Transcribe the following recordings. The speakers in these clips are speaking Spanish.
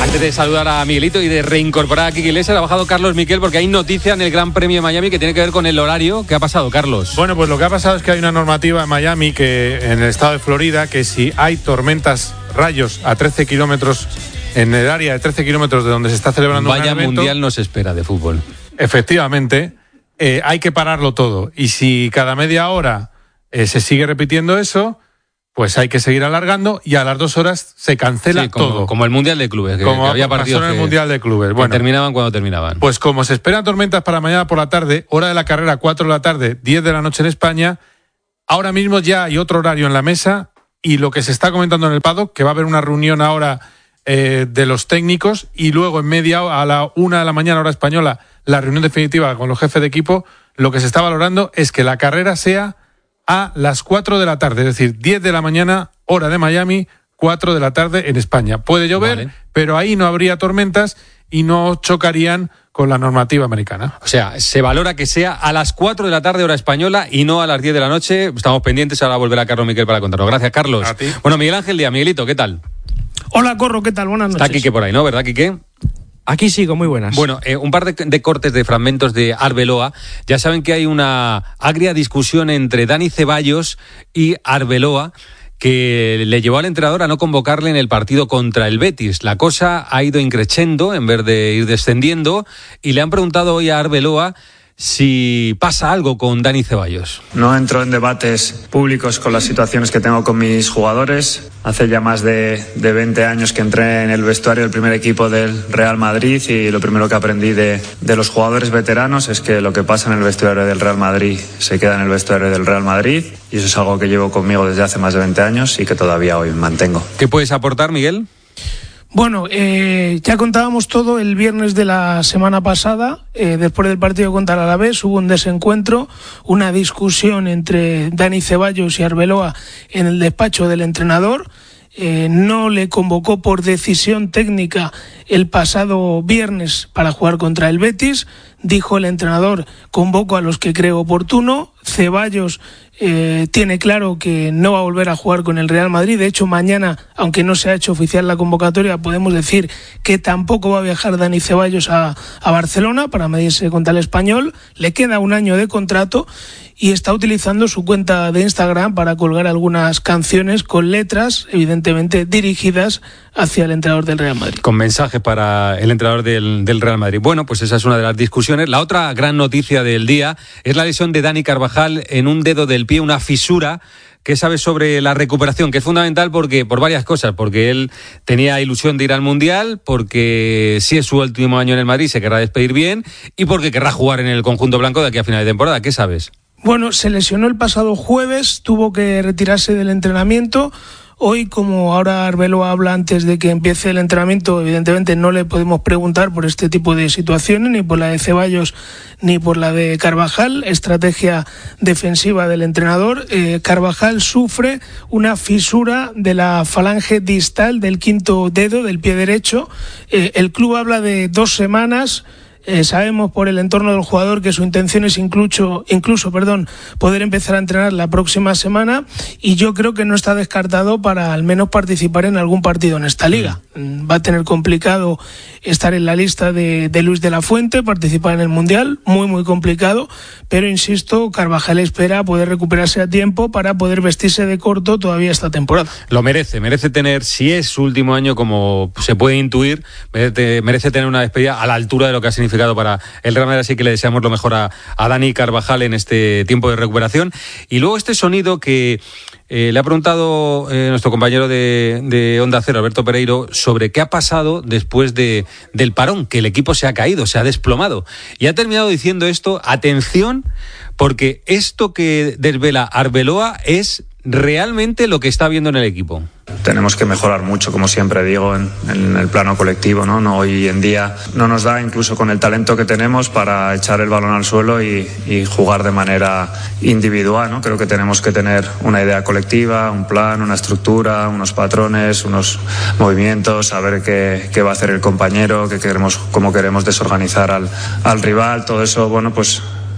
Antes de saludar a Miguelito y de reincorporar a Quique Iglesias, ha bajado Carlos Miquel porque hay noticia en el Gran Premio de Miami que tiene que ver con el horario. ¿Qué ha pasado, Carlos? Bueno, pues lo que ha pasado es que hay una normativa en Miami, que en el estado de Florida, que si hay tormentas, rayos a 13 kilómetros, en el área de 13 kilómetros de donde se está celebrando un evento, mundial nos espera de fútbol. Efectivamente, hay que pararlo todo. Y si cada media hora se sigue repitiendo eso, pues hay que seguir alargando y a las 2 horas se cancela todo. Como el Mundial de Clubes, que había partidos en el Mundial de Clubes. Bueno, terminaban cuando terminaban. Pues como se esperan tormentas para mañana por la tarde, hora de la carrera 4 de la tarde, 10 de la noche en España, ahora mismo ya hay otro horario en la mesa y lo que se está comentando en el paddock, que va a haber una reunión ahora de los técnicos y luego a la 1 de la mañana hora española la reunión definitiva con los jefes de equipo. Lo que se está valorando es que la carrera sea a las 4 de la tarde, es decir, 10 de la mañana, hora de Miami, 4 de la tarde en España. Puede llover, vale, pero ahí no habría tormentas y no chocarían con la normativa americana. O sea, se valora que sea a las 4 de la tarde, hora española, y no a las 10 de la noche. Estamos pendientes, ahora volverá Carlos Miquel para contarlo. Gracias, Carlos. A ti. Bueno, Miguel Ángel Díaz, Miguelito, ¿qué tal? Hola, Corro, ¿qué tal? Buenas noches. Está Quique por ahí, ¿no? ¿Verdad, Quique? Aquí sigo, muy buenas. Bueno, un par de cortes de fragmentos de Arbeloa. Ya saben que hay una agria discusión entre Dani Ceballos y Arbeloa, que le llevó al entrenador a no convocarle en el partido contra el Betis. La cosa ha ido increciendo en vez de ir descendiendo, y le han preguntado hoy a Arbeloa si pasa algo con Dani Ceballos. No entro en debates públicos con las situaciones que tengo con mis jugadores. Hace ya más de 20 años que entré en el vestuario del primer equipo del Real Madrid, y lo primero que aprendí de los jugadores veteranos es que lo que pasa en el vestuario del Real Madrid se queda en el vestuario del Real Madrid, y eso es algo que llevo conmigo desde hace más de 20 años y que todavía hoy mantengo. ¿Qué puedes aportar, Miguel? Bueno, ya contábamos todo el viernes de la semana pasada. Después del partido contra el Alavés hubo un desencuentro, una discusión entre Dani Ceballos y Arbeloa en el despacho del entrenador. No le convocó por decisión técnica el pasado viernes para jugar contra el Betis. Dijo el entrenador: convoco a los que creo oportuno. Ceballos tiene claro que no va a volver a jugar con el Real Madrid. De hecho, mañana, aunque no se ha hecho oficial la convocatoria, podemos decir que tampoco va a viajar Dani Ceballos a Barcelona para medirse contra el Español. Le queda un año de contrato y está utilizando su cuenta de Instagram para colgar algunas canciones con letras, evidentemente dirigidas hacia el entrenador del Real Madrid. Con mensajes para el entrenador del Real Madrid. Bueno, pues esa es una de las discusiones. La otra gran noticia del día es la lesión de Dani Carvajal en un dedo del pie, una fisura. ¿Qué sabes sobre la recuperación? Que es fundamental por varias cosas. Porque él tenía ilusión de ir al Mundial, porque si es su último año en el Madrid se querrá despedir bien, y porque querrá jugar en el conjunto blanco de aquí a final de temporada. ¿Qué sabes? Bueno, se lesionó el pasado jueves, tuvo que retirarse del entrenamiento. Hoy, como ahora Arbeloa habla antes de que empiece el entrenamiento, evidentemente no le podemos preguntar por este tipo de situaciones, ni por la de Ceballos ni por la de Carvajal. Estrategia defensiva del entrenador. Carvajal sufre una fisura de la falange distal del quinto dedo del pie derecho. El club habla de 2 semanas. Sabemos por el entorno del jugador que su intención es incluso poder empezar a entrenar la próxima semana, y yo creo que no está descartado para al menos participar en algún partido en esta liga. Va a tener complicado estar en la lista de Luis de la Fuente, participar en el Mundial, muy muy complicado, pero insisto, Carvajal espera poder recuperarse a tiempo para poder vestirse de corto todavía esta temporada. Lo merece tener, si es su último año, como se puede intuir, merece tener una despedida a la altura de lo que ha significado para el Real Madrid, así que le deseamos lo mejor a Dani Carvajal en este tiempo de recuperación. Y luego este sonido que le ha preguntado nuestro compañero de Onda Cero, Alberto Pereiro, sobre qué ha pasado después del parón, que el equipo se ha caído, se ha desplomado. Y ha terminado diciendo esto: atención, porque esto que desvela Arbeloa es realmente lo que está viendo en el equipo. Tenemos que mejorar mucho, como siempre digo, en el plano colectivo, ¿no? Hoy en día no nos da, incluso con el talento que tenemos, para echar el balón al suelo y jugar de manera individual, ¿no? Creo que tenemos que tener una idea colectiva, un plan, una estructura, unos patrones, unos movimientos, saber qué va a hacer el compañero, cómo queremos desorganizar al rival. Todo eso, bueno, pues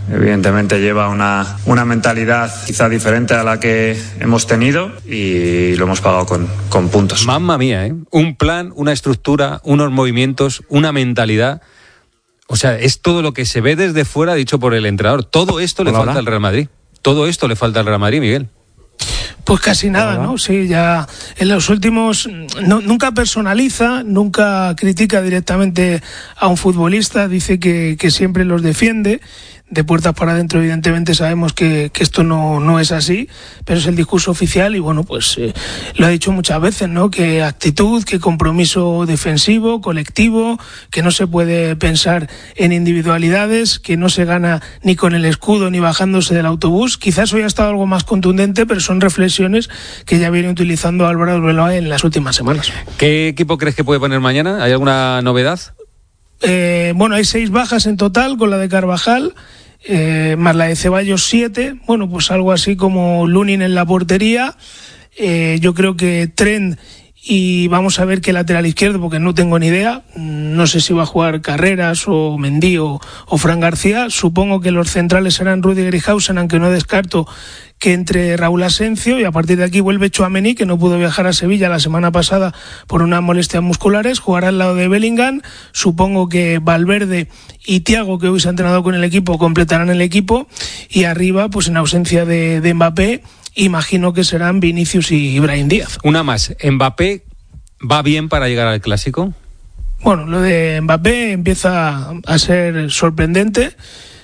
Evidentemente lleva una mentalidad quizá diferente a la que hemos tenido y lo hemos pagado con puntos. Mamma mía, ¿eh? Un plan, una estructura, unos movimientos, una mentalidad. O sea, es todo lo que se ve desde fuera dicho por el entrenador. Todo esto le falta al Real Madrid. Todo esto le falta al Real Madrid, Miguel. Pues casi nada, ¿no? Sí, ya en los últimos nunca personaliza, nunca critica directamente a un futbolista, dice que siempre los defiende. De puertas para adentro, evidentemente, sabemos que esto no es así, pero es el discurso oficial y, bueno, pues lo ha dicho muchas veces, ¿no? Que actitud, que compromiso defensivo, colectivo, que no se puede pensar en individualidades, que no se gana ni con el escudo ni bajándose del autobús. Quizás hoy ha estado algo más contundente, pero son reflexiones que ya viene utilizando Álvaro Arbeloa en las últimas semanas. ¿Qué equipo crees que puede poner mañana? ¿Hay alguna novedad? Bueno, hay 6 bajas en total, con la de Carvajal, más la de Ceballos 7, bueno, pues algo así como Lunin en la portería, yo creo que Trent y vamos a ver qué lateral izquierdo, porque no tengo ni idea, no sé si va a jugar Carreras o Mendy o Fran García, supongo que los centrales serán Rüdiger y Hausen, aunque no descarto que entre Raúl Asencio, y a partir de aquí vuelve Tchouaméni, que no pudo viajar a Sevilla la semana pasada por unas molestias musculares, jugará al lado de Bellingham, supongo que Valverde y Thiago, que hoy se ha entrenado con el equipo, completarán el equipo, y arriba, pues en ausencia de Mbappé, imagino que serán Vinicius y Brahim Díaz. Una más, ¿Mbappé va bien para llegar al Clásico? Bueno, lo de Mbappé empieza a ser sorprendente.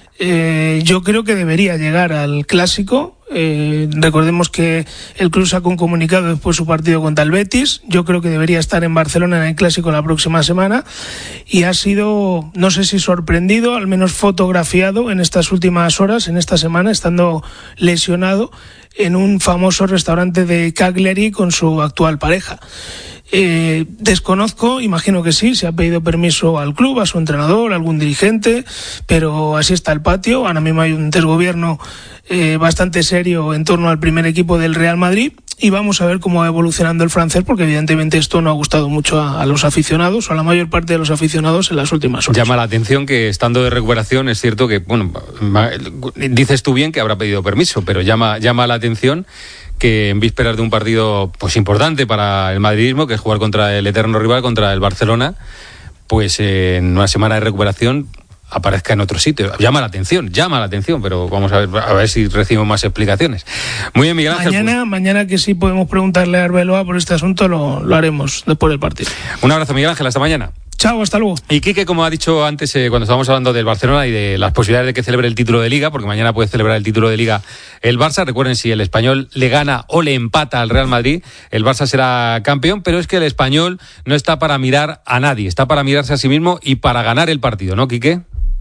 Yo creo que debería llegar al Clásico. Recordemos que el club sacó un comunicado después de su partido contra el Betis. Yo creo que debería estar en Barcelona en el Clásico la próxima semana y ha sido, no sé si sorprendido, al menos fotografiado en estas últimas horas, en esta semana, estando lesionado en un famoso restaurante de Cagliari con su actual pareja. Desconozco, imagino que sí, se ha pedido permiso al club, a su entrenador, a algún dirigente, pero así está el patio. Ahora mismo hay un desgobierno bastante serio en torno al primer equipo del Real Madrid y vamos a ver cómo va evolucionando el francés, porque evidentemente esto no ha gustado mucho a los aficionados o a la mayor parte de los aficionados en las últimas horas. Llama la atención que estando de recuperación es cierto que, bueno, dices tú bien que habrá pedido permiso, pero llama la atención que en vísperas de un partido pues importante para el madridismo, que es jugar contra el eterno rival, contra el Barcelona, pues en una semana de recuperación aparezca en otro sitio. Llama la atención, pero vamos a ver si recibimos más explicaciones. Muy bien, Miguel Ángel. Mañana que sí podemos preguntarle a Arbeloa por este asunto, lo haremos después del partido. Un abrazo, Miguel Ángel, hasta mañana. Chao, hasta luego. Y Quique, como ha dicho antes, cuando estábamos hablando del Barcelona y de las posibilidades de que celebre el título de Liga, porque mañana puede celebrar el título de Liga el Barça. Recuerden, si el Español le gana o le empata al Real Madrid, el Barça será campeón, pero es que el Español no está para mirar a nadie, está para mirarse a sí mismo y para ganar el partido, ¿no, Quique?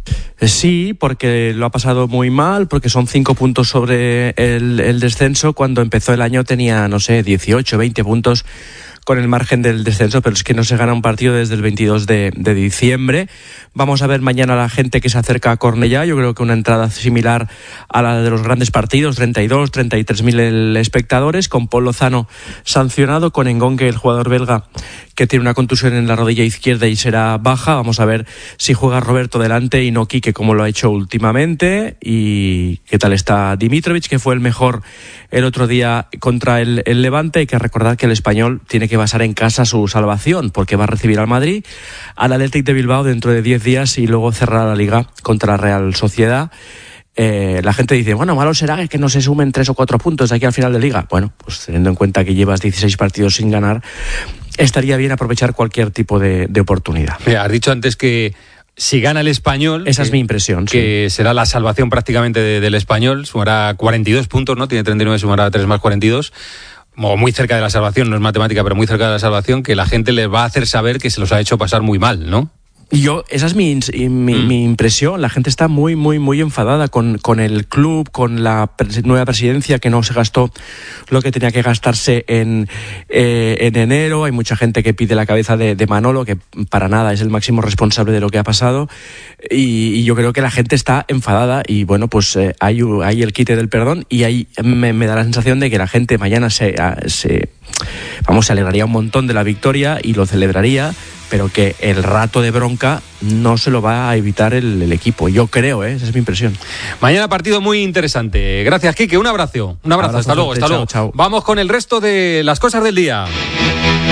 Sí, porque lo ha pasado muy mal, porque son 5 puntos sobre el descenso. Cuando empezó el año tenía, 18, 20 puntos con el margen del descenso, pero es que no se gana un partido desde el 22 de diciembre. Vamos a ver mañana a la gente que se acerca a Cornellá. Yo creo que una entrada similar a la de los grandes partidos, 32, 33.000 espectadores, con Paul Lozano sancionado, con Engonque, el jugador belga, que tiene una contusión en la rodilla izquierda y será baja. Vamos a ver si juega Roberto delante y no Quique, como lo ha hecho últimamente. Y qué tal está Dimitrovic, que fue el mejor el otro día contra el Levante. Hay que recordar que el Español tiene que basar en casa su salvación, porque va a recibir al Madrid, al Athletic de Bilbao dentro de 10 días y luego cerrará la Liga contra la Real Sociedad. La gente dice, bueno, malo será que no se sumen 3 o 4 puntos de aquí al final de Liga. Bueno, pues teniendo en cuenta que llevas 16 partidos sin ganar, estaría bien aprovechar cualquier tipo de oportunidad. Mira, has dicho antes que si gana el Español... Esa es mi impresión. Que será la salvación prácticamente del Español, sumará 42 puntos, ¿no? Tiene 39, sumará 3 más 42... o muy cerca de la salvación, no es matemática, pero muy cerca de la salvación, que la gente les va a hacer saber que se los ha hecho pasar muy mal, ¿no? Esa es mi impresión. La gente está muy, muy, muy enfadada con el club, con la nueva presidencia, que no se gastó lo que tenía que gastarse en enero. Hay mucha gente que pide la cabeza de Manolo, que para nada es el máximo responsable de lo que ha pasado. Y yo creo que la gente está enfadada y bueno, pues hay el quite del perdón y ahí me da la sensación de que la gente mañana se alegraría un montón de la victoria y lo celebraría, pero que el rato de bronca no se lo va a evitar el equipo. Yo creo, esa es mi impresión. Mañana partido muy interesante. Gracias, Quique. Un abrazo. Hasta luego. Chao. Vamos con el resto de las cosas del día.